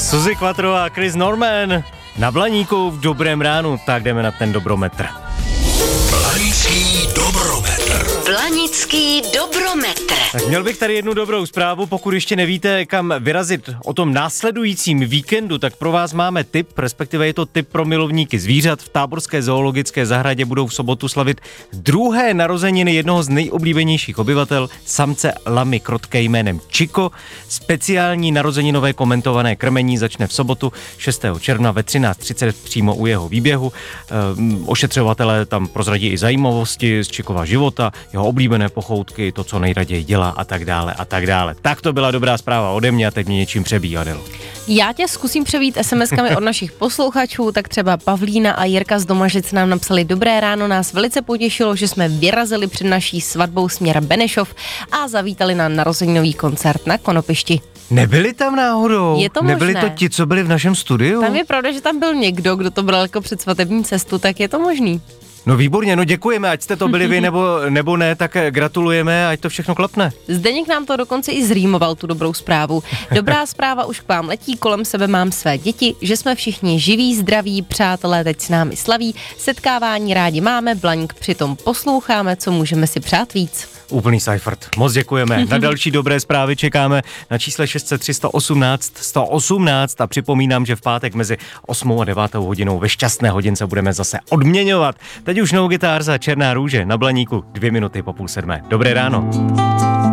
Suzy Quattro a Chris Norman na Blaníku v dobrém ránu, tak jdeme na ten dobrometr. Blanický dobrometr. Blanický dobrometr. Tak měl bych tady jednu dobrou zprávu, pokud ještě nevíte, kam vyrazit o tom následujícím víkendu, tak pro vás máme tip, respektive je to tip pro milovníky zvířat. V táborské zoologické zahradě budou v sobotu slavit druhé narozeniny jednoho z nejoblíbenějších obyvatel, samce lamy krotké jménem Chico. Speciální narozeninové komentované krmení začne v sobotu 6. června ve 13:30 přímo u jeho výběhu. Ošetřovatelé tam prozradí i zajímavosti z Chicova života, jeho oblíbené pochoutky, to, co nejraději dělá a tak dále a tak dále. Tak to byla dobrá zpráva ode mě a teď mě něčím přebíjí, Adelo. Já tě zkusím přebít SMS-kami od našich posluchačů, tak třeba Pavlína a Jirka z Domažic nám napsali: dobré ráno, nás velice potěšilo, že jsme vyrazili před naší svatbou směr Benešov a zavítali na narozeninový koncert na Konopišti. Nebyli tam náhodou? Je to Nebyli možné. to ti, co byli v našem studiu? Tam je pravda, že tam byl někdo, kdo to bral jako předsvatební cestu, tak je to možný. No výborně, no děkujeme, ať jste to byli vy nebo ne, tak gratulujeme, ať to všechno klapne. Zdeněk nám to dokonce i zrýmoval, tu dobrou zprávu. Dobrá zpráva už k vám letí, kolem sebe mám své děti, že jsme všichni živí, zdraví, přátelé teď s námi slaví, setkávání rádi máme, Blaník přitom posloucháme, co můžeme si přát víc. Úplný Seifert. Moc děkujeme. Na další dobré zprávy čekáme na čísle 603 118 118 a připomínám, že v pátek mezi 8 a 9 hodinou ve šťastné hodince budeme zase odměňovat. Teď už No Guitars a Černá růže na Blaníku 2 minuty po 6:30. Dobré ráno.